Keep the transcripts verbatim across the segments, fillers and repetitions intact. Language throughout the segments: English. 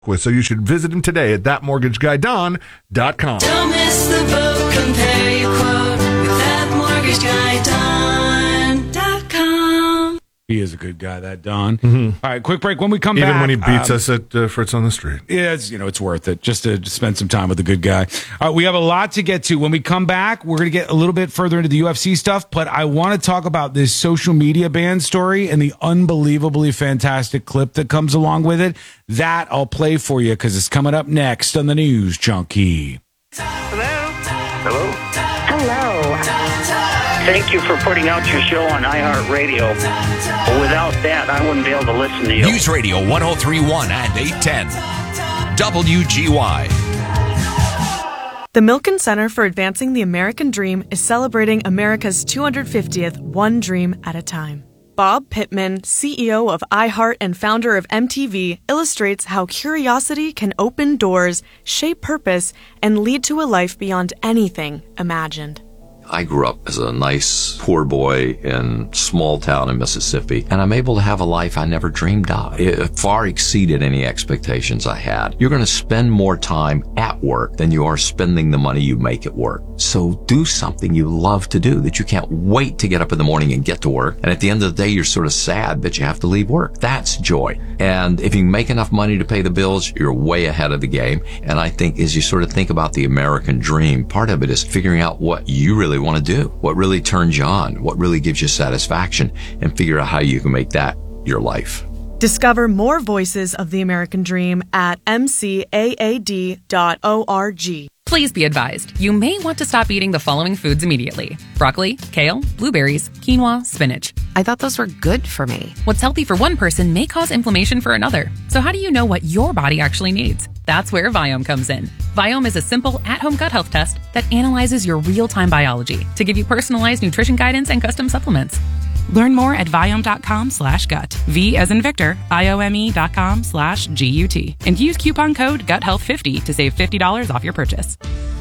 with, so you should visit him today at that mortgage guy don dot com. Don't miss the boat. Compare your quote with that mortgage guy don dot com. He is a good guy, that Don. Mm-hmm. All right, quick break. When we come Even back, when he beats um, us at uh, Fritz on the Street. Yeah, it's, you know, it's worth it just to, to spend some time with a good guy. All right, we have a lot to get to. When we come back, we're going to get a little bit further into the U F C stuff, but I want to talk about this social media ban story and the unbelievably fantastic clip that comes along with it. That I'll play for you because it's coming up next on the News Junkie. Hello? Hello? Hello. Thank you for putting out your show on iHeartRadio. Without that, I wouldn't be able to listen to you. News Radio one oh three point one and eight ten. W G Y. The Milken Center for Advancing the American Dream is celebrating America's two hundred fiftieth One Dream at a Time. Bob Pittman, C E O of iHeart and founder of M T V, illustrates how curiosity can open doors, shape purpose, and lead to a life beyond anything imagined. I grew up as a nice, poor boy in a small town in Mississippi, and I'm able to have a life I never dreamed of. It far exceeded any expectations I had. You're going to spend more time at work than you are spending the money you make at work. So do something you love to do that you can't wait to get up in the morning and get to work. And at the end of the day, you're sort of sad that you have to leave work. That's joy. And if you make enough money to pay the bills, you're way ahead of the game. And I think as you sort of think about the American dream, part of it is figuring out what you really want to do, what really turns you on, what really gives you satisfaction, and figure out how you can make that your life. Discover more voices of the American Dream at m c a a d dot org. Please be advised, you may want to stop eating the following foods immediately. Broccoli, kale, blueberries, quinoa, spinach. I thought those were good for me. What's healthy for one person may cause inflammation for another. So how do you know what your body actually needs? That's where Viome comes in. Viome is a simple at-home gut health test that analyzes your real-time biology to give you personalized nutrition guidance and custom supplements. Learn more at Viome.com slash gut. V as in Victor, I-O-M-E dot com slash G-U-T. And use coupon code gut health fifty to save fifty dollars off your purchase.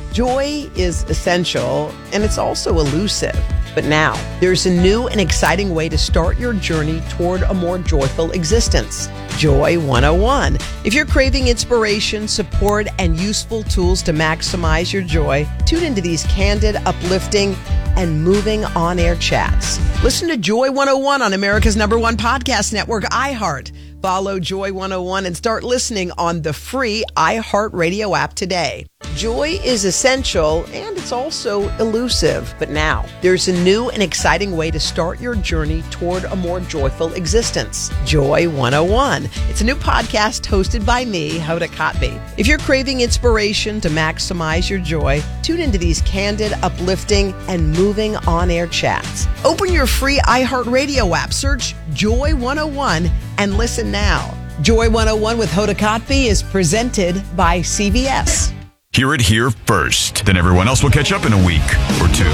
Joy is essential, and it's also elusive. But now, there's a new and exciting way to start your journey toward a more joyful existence. Joy one oh one. If you're craving inspiration, support, and useful tools to maximize your joy, tune into these candid, uplifting, and moving on-air chats. Listen to Joy one oh one on America's number one podcast network, iHeart. Follow Joy one oh one and start listening on the free iHeartRadio app today. Joy is essential, and it's also elusive. But now, there's a new and exciting way to start your journey toward a more joyful existence. Joy one oh one. It's a new podcast hosted by me, Hoda Kotb. If you're craving inspiration to maximize your joy, tune into these candid, uplifting, and moving on-air chats. Open your free iHeartRadio app, search Joy one oh one, and listen now. Joy one oh one with Hoda Kotb is presented by C V S. Hear it here first. Then everyone else will catch up in a week or two.